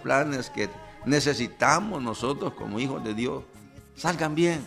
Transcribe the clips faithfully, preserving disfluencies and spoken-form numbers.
planes que necesitamos nosotros como hijos de Dios salgan bien.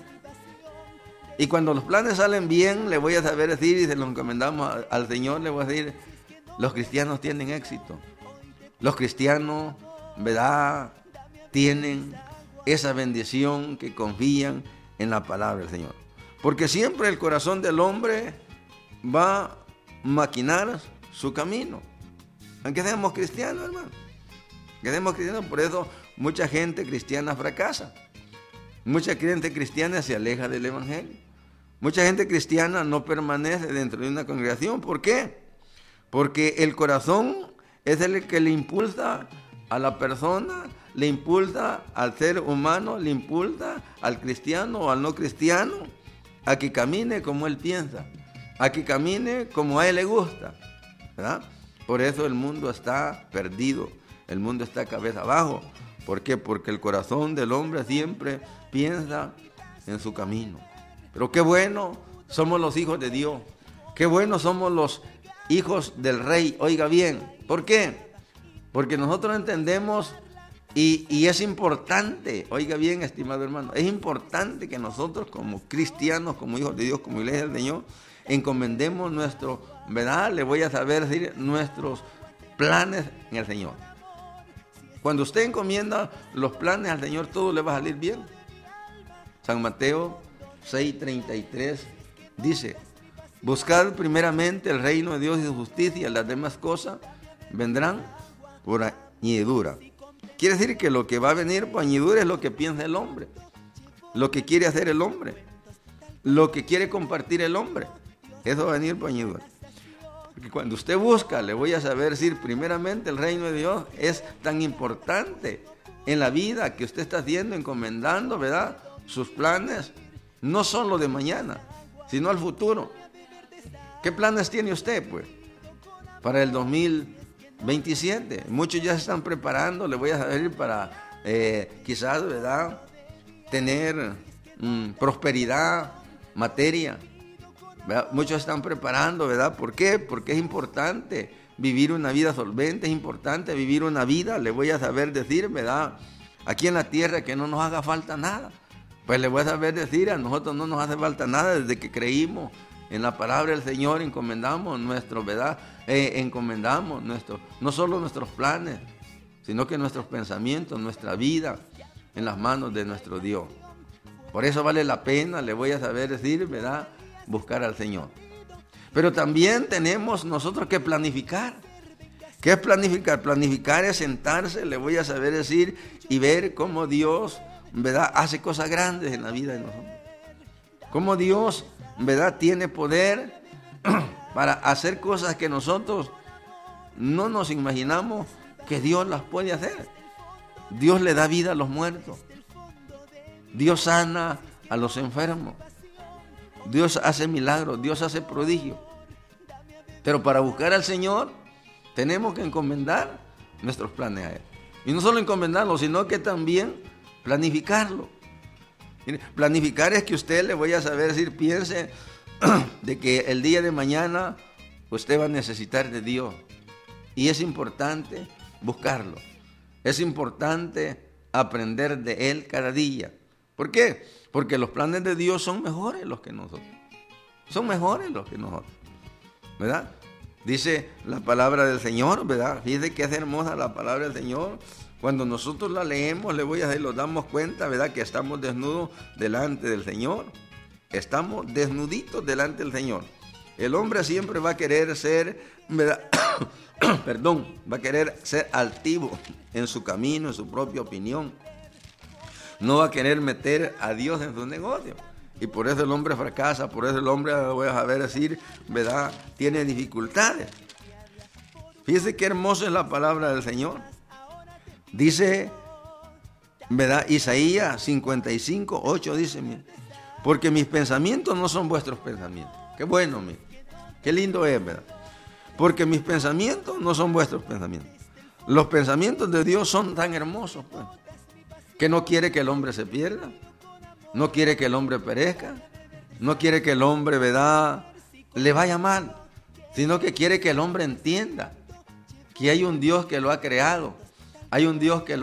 Y cuando los planes salen bien, le voy a saber decir, y se los encomendamos al Señor, le voy a decir, los cristianos tienen éxito. Los cristianos, ¿verdad?, tienen esa bendición que confían en la palabra del Señor. Porque siempre el corazón del hombre va a maquinar su camino. Aunque seamos cristianos, hermano. Que seamos cristianos, por eso mucha gente cristiana fracasa. Mucha gente cristiana se aleja del evangelio. Mucha gente cristiana no permanece dentro de una congregación. ¿Por qué? Porque el corazón es el que le impulsa a la persona, le impulsa al ser humano, le impulsa al cristiano o al no cristiano a que camine como él piensa, a que camine como a él le gusta, ¿verdad? Por eso el mundo está perdido, el mundo está cabeza abajo. ¿Por qué? Porque el corazón del hombre siempre piensa en su camino. Pero qué bueno somos los hijos de Dios, qué bueno somos los hijos del Rey. Oiga bien, ¿por qué? Porque nosotros entendemos y, y es importante, oiga bien, estimado hermano, es importante que nosotros como cristianos, como hijos de Dios, como iglesia del Señor, encomendemos nuestro, ¿verdad? Le voy a saber decir nuestros planes en el Señor. Cuando usted encomienda los planes al Señor, todo le va a salir bien. San Mateo seis treinta y tres dice: buscad primeramente el reino de Dios y su justicia, las demás cosas vendrán por añadidura. Quiere decir que lo que va a venir por añadidura es lo que piensa el hombre, lo que quiere hacer el hombre, lo que quiere compartir el hombre. Eso va a venir por añadidura. Porque cuando usted busca, le voy a saber decir, primeramente el reino de Dios es tan importante en la vida que usted está haciendo, encomendando, ¿verdad? Sus planes no son los de mañana, sino al futuro. ¿Qué planes tiene usted, pues, para el dos mil veintisiete? Muchos ya se están preparando, le voy a saber, para eh, quizás, ¿verdad?, tener mm, prosperidad, materia. ¿Verdad? Muchos están preparando, ¿verdad? ¿Por qué? Porque es importante vivir una vida solvente, es importante vivir una vida, le voy a saber decir, ¿verdad?, aquí en la tierra, que no nos haga falta nada. Pues le voy a saber decir, a nosotros no nos hace falta nada desde que creímos en la palabra del Señor, encomendamos nuestro, ¿verdad? Eh, encomendamos nuestro, no solo nuestros planes, sino que nuestros pensamientos, nuestra vida en las manos de nuestro Dios. Por eso vale la pena, le voy a saber decir, ¿verdad?, buscar al Señor. Pero también tenemos nosotros que planificar. ¿Qué es planificar? Planificar es sentarse, le voy a saber decir, y ver cómo Dios, ¿verdad?, hace cosas grandes en la vida de nosotros. Cómo Dios, ¿verdad?, tiene poder para hacer cosas que nosotros no nos imaginamos que Dios las puede hacer. Dios le da vida a los muertos. Dios sana a los enfermos. Dios hace milagros, Dios hace prodigios. Pero para buscar al Señor tenemos que encomendar nuestros planes a Él. Y no solo encomendarlo, sino que también planificarlo. Mire, planificar es que usted, le voy a saber decir, piense de que el día de mañana usted va a necesitar de Dios. Y es importante buscarlo. Es importante aprender de Él cada día. ¿Por qué? Porque los planes de Dios son mejores los que nosotros. Son mejores los que nosotros. ¿Verdad? Dice la palabra del Señor, ¿verdad? Fíjese que es hermosa la palabra del Señor. Cuando nosotros la leemos, le voy a decir, nos damos cuenta, ¿verdad?, que estamos desnudos delante del Señor. Estamos desnuditos delante del Señor. El hombre siempre va a querer ser, ¿verdad?, perdón, va a querer ser altivo en su camino, en su propia opinión. No va a querer meter a Dios en su negocio. Y por eso el hombre fracasa, por eso el hombre, voy a saber decir, ¿verdad?, tiene dificultades. Fíjese qué hermoso es la palabra del Señor. Dice, ¿verdad?, Isaías cincuenta y cinco, ocho dice, mire, porque mis pensamientos no son vuestros pensamientos. Qué bueno, mire, qué lindo es, ¿verdad? Porque mis pensamientos no son vuestros pensamientos. Los pensamientos de Dios son tan hermosos, pues, que no quiere que el hombre se pierda, no quiere que el hombre perezca, no quiere que el hombre, ¿verdad?, le vaya mal, sino que quiere que el hombre entienda que hay un Dios que lo ha creado, hay un Dios que lo